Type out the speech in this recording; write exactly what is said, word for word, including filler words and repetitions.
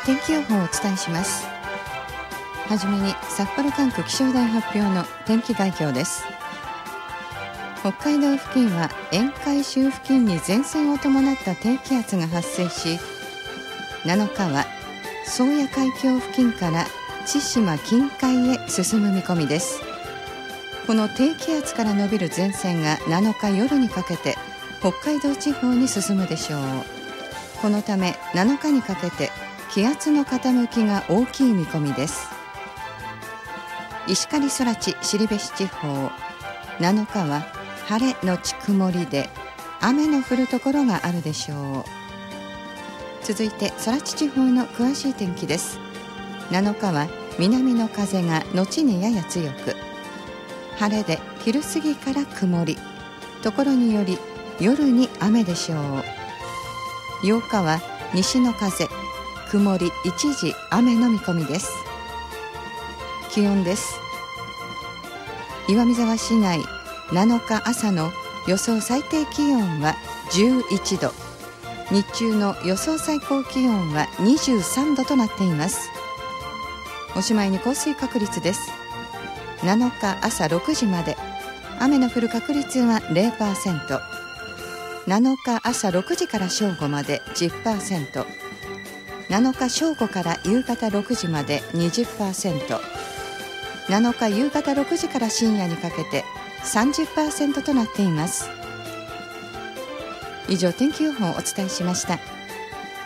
天気予報をお伝えします。はじめに札幌管区気象台発表の天気概況です。北海道付近は沿海州付近に前線を伴った低気圧が発生し、なのかは宗谷海峡付近から千島近海へ進む見込みです。この低気圧から伸びる前線がなのか夜にかけて北海道地方に進むでしょう。このためなのかにかけて気圧の傾きが大きい見込みです。石狩空知後志地方、なのかは晴れのち曇りで雨の降るところがあるでしょう。続いて空知地方の詳しい天気です。なのかは南の風が後にやや強く、晴れで昼過ぎから曇り、ところにより夜に雨でしょう。ようかは西の風、曇り一時雨の見込みです。気温です。岩見沢市内なのか朝の予想最低気温はじゅういちど、日中の予想最高気温はにじゅうさんどとなっています。おしまいに降水確率です。なのか朝ろくじまで雨の降る確率は ゼロパーセント、なのか朝ろくじから正午まで じゅっパーセント、なのか正午から夕方ろくじまで にじゅっパーセント、なのか夕方ろくじから深夜にかけて さんじゅっパーセント となっています。以上、天気予報をお伝えしました。